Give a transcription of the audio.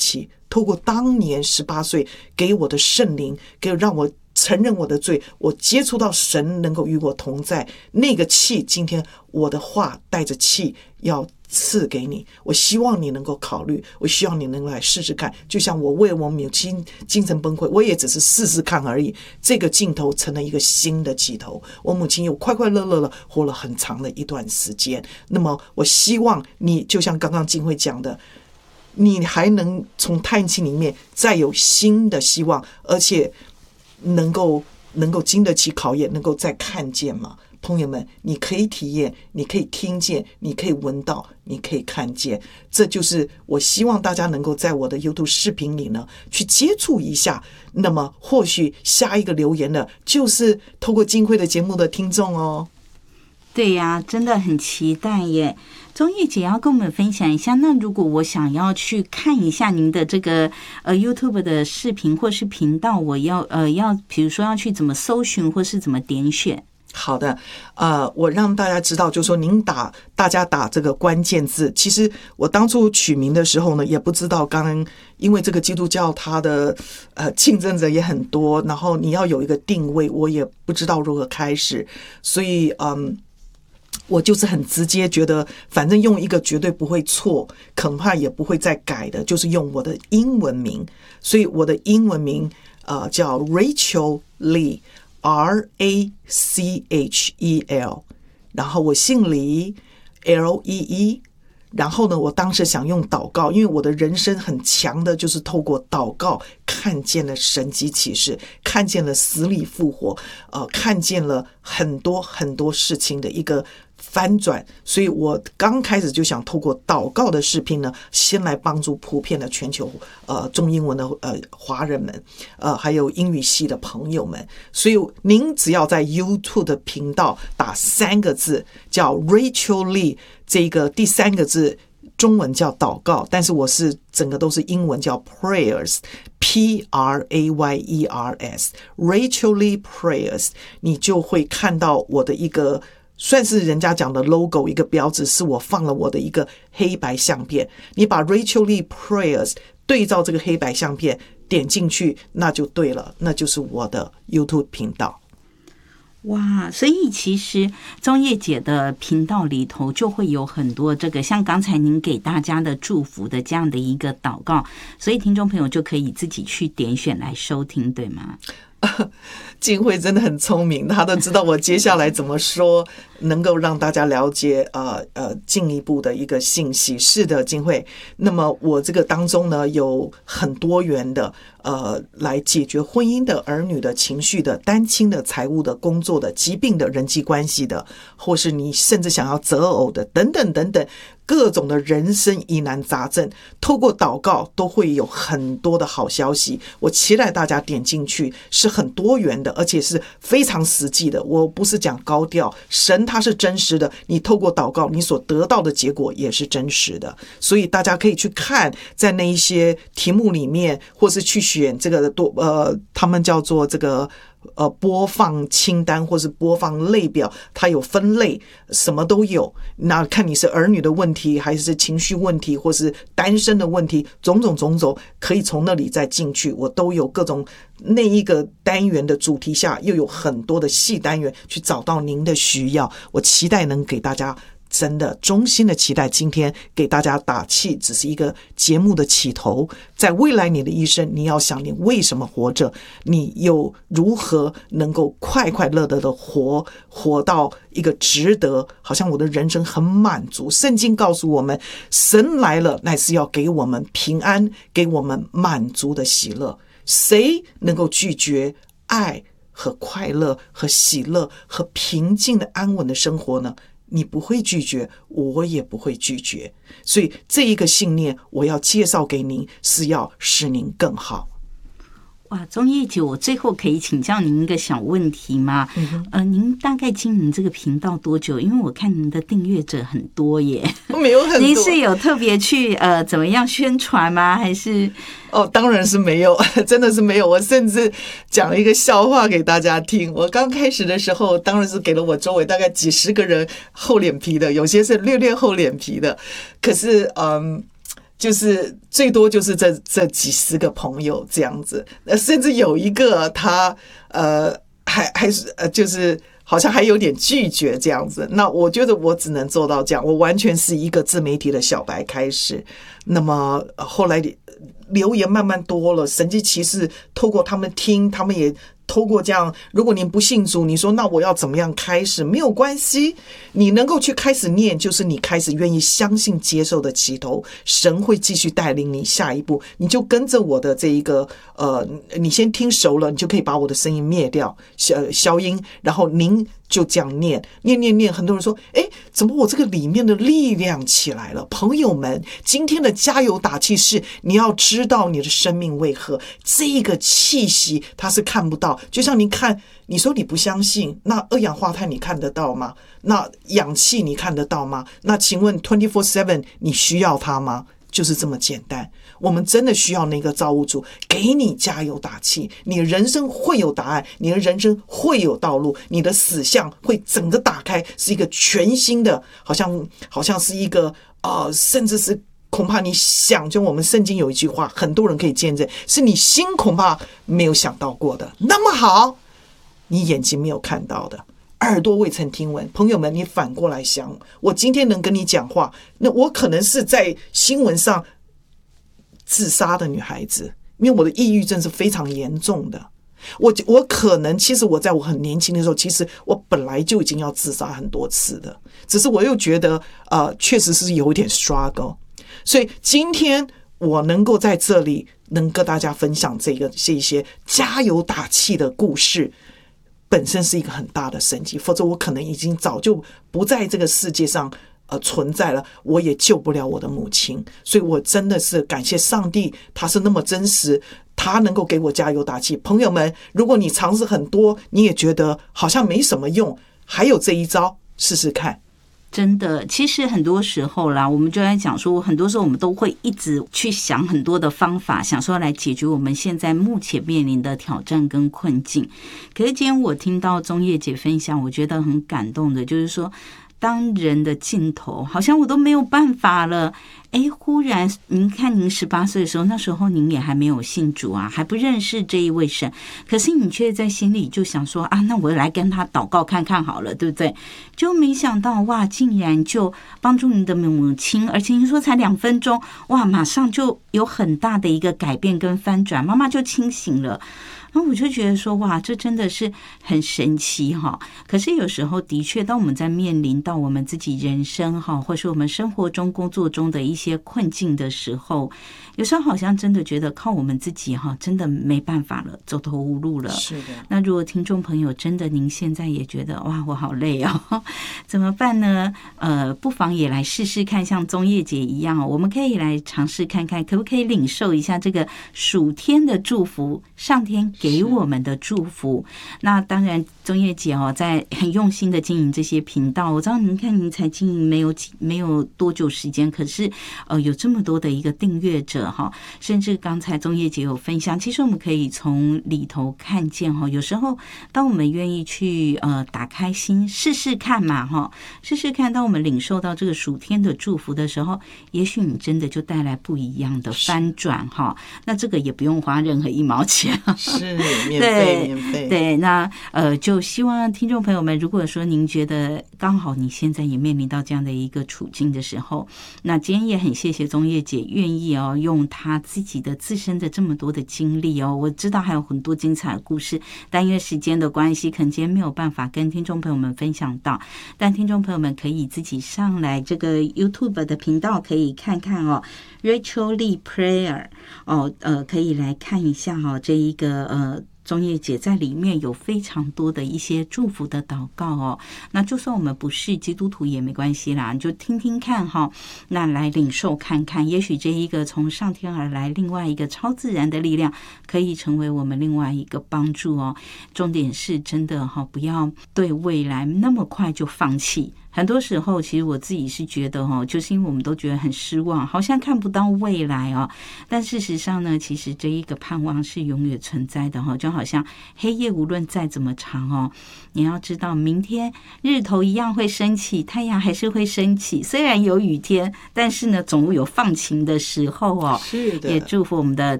起，透过当年18岁给我的圣灵，让我承认我的罪，我接触到神能够与我同在，那个气，今天我的话带着气要赐给你，我希望你能够考虑，我希望你能够来试试看。就像我为我母亲精神崩溃，我也只是试试看而已，这个镜头成了一个新的起头，我母亲又快快乐乐的活了很长的一段时间。那么我希望你就像刚刚静慧讲的，你还能从叹气里面再有新的希望，而且能够经得起考验，能够再看见吗？朋友们，你可以体验，你可以听见，你可以闻到，你可以看见，这就是我希望大家能够在我的 YouTube 视频里呢去接触一下。那么或许下一个留言的就是透过金慧的节目的听众哦。 对呀，真的很期待耶。钟叶姐要跟我们分享一下，那如果我想要去看一下您的这个YouTube 的视频或是频道，我要比如说要去怎么搜寻或是怎么点选？ 好的，我让大家知道，就是说大家打这个关键字。其实我当初取名的时候呢，也不知道，因为这个基督教它的竞争者也很多，然后你要有一个定位，我也不知道如何开始，所以我就是很直接觉得反正用一个绝对不会错，恐怕也不会再改的，就是用我的英文名。所以我的英文名叫 Rachel Lee， RACHEL， 然后我姓李 LEE。然后呢，我当时想用祷告，因为我的人生很强的就是透过祷告看见了神迹启示，看见了死里复活，看见了很多很多事情的一个翻转。所以我刚开始就想透过祷告的视频呢，先来帮助普遍的全球中英文的华人们，还有英语系的朋友们。所以您只要在 YouTube 的频道打3个字叫 Rachel Lee， 这个第3个字中文叫祷告，但是我是整个都是英文叫 prayers， PRAYERS， Rachel Lee Prayers， 你就会看到我的一个算是人家讲的 logo， 一个标志，是我放了我的一个黑白相片。你把 Rachel Lee Prayers 对照这个黑白相片点进去，那就对了，那就是我的 YouTube 频道。 哇，所以其实钟叶姐的频道里头就会有很多这个像刚才您给大家的祝福的这样的一个祷告，所以听众朋友就可以自己去点选来收听，对吗？ 静慧真的很聪明，她都知道我接下来怎么说能够让大家了解进一步的一个信息。是的，静慧，那么我这个当中呢有很多元的来解决婚姻的、儿女的、情绪的、单亲的、财务的、工作的、疾病的、人际关系的，或是你甚至想要择偶的等等等等，各种的人生疑难杂症，透过祷告都会有很多的好消息。我期待大家点进去，是很多元的，而且是非常实际的。我不是讲高调，神他是真实的，你透过祷告你所得到的结果也是真实的。所以大家可以去看在那一些题目里面，或是去选这个他们叫做这个播放清单或是播放类表，它有分类，什么都有。那看你是儿女的问题，还是情绪问题，或是单身的问题，种种，可以从那里再进去。我都有各种那一个单元的主题下，又有很多的细单元去找到您的需要。我期待能给大家真的衷心的期待，今天给大家打气只是一个节目的起头，在未来你的一生，你要想你为什么活着，你又如何能够快快乐乐的活到一个值得，好像我的人生很满足。圣经告诉我们，神来了乃是要给我们平安，给我们满足的喜乐。谁能够拒绝爱和快乐和喜乐和平静的安稳的生活呢？你不会拒绝，我也不会拒绝。所以这一个信念我要介绍给您，是要使您更好。 哇，钟叶姐，我最后可以请教您一个小问题吗？您大概经营这个频道多久？因为我看您的订阅者很多耶。 没有很多。 您是有特别去怎么样宣传吗？还是？ 当然是没有，真的是没有。我甚至讲了一个笑话给大家听。我刚开始的时候，当然是给了我周围大概几十个人厚脸皮的，有些是略厚脸皮的。可是就是最多就是这几十个朋友这样子，甚至有一个他还是就是好像还有点拒绝这样子。那我觉得我只能做到这样，我完全是一个自媒体的小白开始。那么后来留言慢慢多了，神迹骑士透过他们听，他们也透过这样，如果您不信主，你说那我要怎么样开始？没有关系，你能够去开始念，就是你开始愿意相信接受的起头，神会继续带领你下一步。你就跟着我的这一个你先听熟了，你就可以把我的声音灭掉，消音，然后您就这样念，很多人说，怎么我这个里面的力量起来了？朋友们，今天的加油打气是你要知道你的生命为何，这个气息它是看不到，就像您看，你说你不相信，那二氧化碳你看得到吗？那氧气你看得到吗？那请问 24/7 你需要它吗？就是这么简单。我们真的需要那个造物主给你加油打气，你的人生会有答案，你的人生会有道路，你的死相会整个打开，是一个全新的，好像是一个甚至是恐怕你想，就我们圣经有一句话，很多人可以见证，是你心恐怕没有想到过的，那么好，你眼睛没有看到的，耳朵未曾听闻。朋友们，你反过来想，我今天能跟你讲话，那我可能是在新闻上自杀的女孩子，因为我的抑郁症是非常严重的。我可能其实我在我很年轻的时候，其实我本来就已经要自杀很多次的，只是我又觉得确实是有一点 struggle。所以今天我能够在这里能跟大家分享这一些加油打气的故事，本身是一个很大的神迹，否则我可能已经早就不在这个世界上存在了，我也救不了我的母亲。所以我真的是感谢上帝，他是那么真实，他能够给我加油打气。朋友们，如果你尝试很多，你也觉得好像没什么用，还有这一招，试试看。 真的，其实很多时候啦，我们就在讲说，很多时候我们都会一直去想很多的方法，想说来解决我们现在目前面临的挑战跟困境。可是今天我听到宗叶姐分享，我觉得很感动的，就是说当人的尽头好像我都没有办法了，忽然您看您18岁的时候，那时候您也还没有信主啊，还不认识这一位神，可是你却在心里就想说那我来跟他祷告看看好了，对不对？就没想到哇，竟然就帮助您的母亲，而且您说才2分钟，哇，马上就有很大的一个改变跟翻转，妈妈就清醒了。那我就觉得说，哇，这真的是很神奇哈。可是有时候的确，当我们在面临到我们自己人生哈，或是我们生活中、工作中的一些困境的时候，有时候好像真的觉得靠我们自己哈，真的没办法了，走投无路了。 是的。 那如果听众朋友真的您现在也觉得哇，我好累哦，怎么办呢？不妨也来试试看，像宗叶姐一样，我们可以来尝试看看，可不可以领受一下这个属天的祝福，上天给我们的祝福。那当然宗叶姐在很用心的经营这些频道，我知道您看您才经营没有多久时间，可是有这么多的一个订阅者哈，甚至刚才宗叶姐有分享，其实我们可以从里头看见哈，有时候当我们愿意去打开心试试看嘛哈，试试看，当我们领受到这个属天的祝福的时候，也许你真的就带来不一样的翻转哈。那这个也不用花任何1毛钱， 是免费。 对，那就希望听众朋友们，如果说您觉得刚好你现在也面临到这样的一个处境的时候，那今天也很谢谢宗叶姐愿意用她自己的自身的这么多的经历我知道还有很多精彩的故事，但因为时间的关系，可能今天没有办法跟听众朋友们分享到，但听众朋友们可以自己上来这个 YouTube 的频道可以看看Rachel Lee Prayer 可以来看一下这一个宗叶姐在里面有非常多的一些祝福的祷告那就算我们不是基督徒也没关系啦，你就听听看那来领受看看，也许这一个从上天而来另外一个超自然的力量可以成为我们另外一个帮助重点是真的不要对未来那么快就放弃， 很多时候，其实我自己是觉得就是因为我们都觉得很失望，好像看不到未来哦。但事实上呢，其实这一个盼望是永远存在的就好像黑夜无论再怎么长你要知道明天日头一样会升起，太阳还是会升起。虽然有雨天，但是呢，总有放晴的时候是的。 也祝福我们的